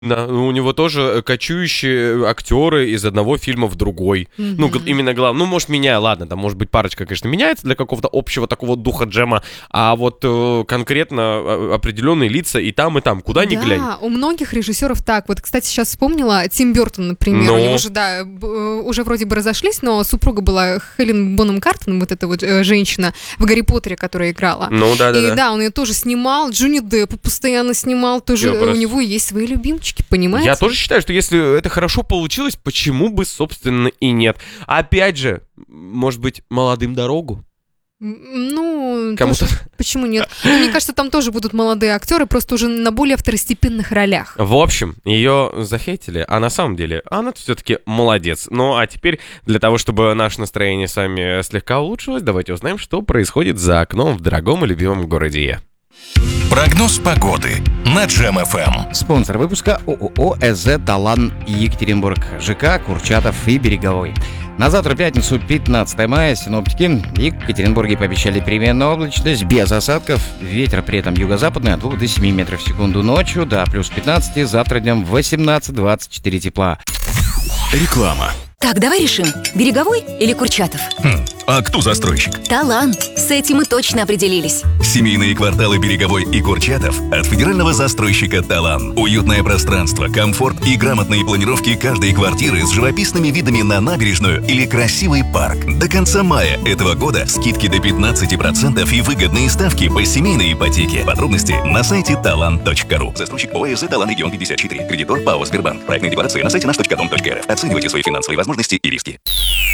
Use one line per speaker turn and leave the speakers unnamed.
Да, у него тоже кочующие актеры из одного фильма в другой. Ну, именно главное. Ну, может, ладно, там, может быть, парочка, конечно, меняется для какого-то общего такого духа джема, а вот конкретно определенные лица и там, куда ни глянь.
Да, у многих режиссеров так. Вот, кстати, сейчас вспомнила Тим Бёртон, например. У него же, да, уже вроде бы разошлись, но супруга была Хелен Бонем Картер, вот эта вот женщина в «Гарри Поттере», которая играла.
Ну, да.
И да, он ее тоже снимал, Джонни Деппа постоянно снимал, тоже у него есть свои любимчики. Понимаете?
Я тоже считаю, что если это хорошо получилось, почему бы, собственно, и нет. Опять же, может быть, молодым дорогу?
Ну,
кому-то.
Тоже, почему нет? Мне кажется, там тоже будут молодые актеры, просто уже на более второстепенных ролях.
В общем, ее захейтили, а на самом деле она все-таки молодец. Ну, а теперь для того, чтобы наше настроение с вами слегка улучшилось, давайте узнаем, что происходит за окном в дорогом и любимом городе.
Прогноз погоды на Джем ФМ.
Спонсор выпуска ООО «СЗ Талан» Екатеринбург, ЖК Курчатов и Береговой. На завтра, пятницу, 15 мая, синоптики в Екатеринбурге пообещали переменную облачность без осадков. Ветер при этом юго-западный от 2 до 7 метров в секунду ночью, до плюс 15, завтра днем 18-24 тепла.
Реклама.
Так, давай решим, Береговой или Курчатов?
А кто застройщик?
Талант. С этим мы точно определились.
Семейные кварталы Береговой и Курчатов от федерального застройщика «Талан». Уютное пространство, комфорт и грамотные планировки каждой квартиры с живописными видами на набережную или красивый парк. До конца мая этого года скидки до 15% и выгодные ставки по семейной ипотеке. Подробности на сайте talan.ru. Застройщик ОАЭ «Талан» регион 54. Кредитор ПАО «Сбербанк». Проектная декларация на сайте наш.дом.рф. Оценивайте свои финансовые возможности и риски.